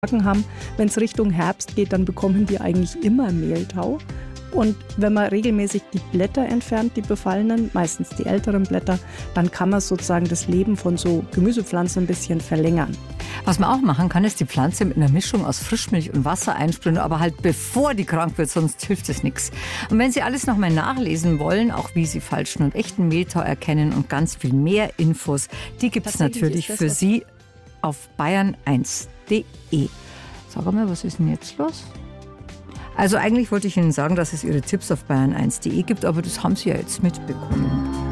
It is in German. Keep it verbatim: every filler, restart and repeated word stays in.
haben. Wenn es Richtung Herbst geht, dann bekommen die eigentlich immer Mehltau. Und wenn man regelmäßig die Blätter entfernt, die befallenen, meistens die älteren Blätter, dann kann man sozusagen das Leben von so Gemüsepflanzen ein bisschen verlängern. Was man auch machen kann, ist die Pflanze mit einer Mischung aus Frischmilch und Wasser einsprühen, aber halt bevor die krank wird, sonst hilft es nichts. Und wenn Sie alles nochmal nachlesen wollen, auch wie Sie falschen und echten Mehltau erkennen und ganz viel mehr Infos, die gibt es natürlich für Sie auf bayern eins punkt de. Sag mal, was ist denn jetzt los? Also eigentlich wollte ich Ihnen sagen, dass es Ihre Tipps auf bayern eins punkt de gibt, aber das haben Sie ja jetzt mitbekommen.